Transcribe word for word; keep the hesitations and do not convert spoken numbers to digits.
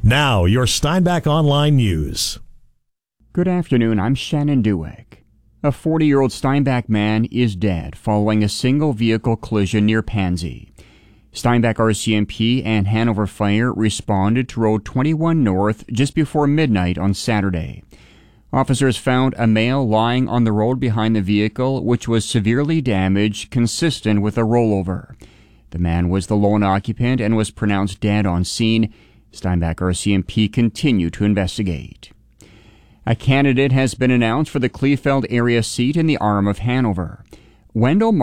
Now, your Steinbach Online News. Good afternoon, I'm Shannon Dueck. A forty-year-old Steinbach man is dead following a single-vehicle collision near Pansy. Steinbach R C M P and Hanover Fire responded to Road twenty-one North just before midnight on Saturday. Officers found a male lying on the road behind the vehicle, which was severely damaged, consistent with a rollover. The man was the lone occupant and was pronounced dead on scene. Steinbach R C M P continued to investigate. A candidate has been announced for the Kleefeld area seat in the Arm of Hanover. Wendell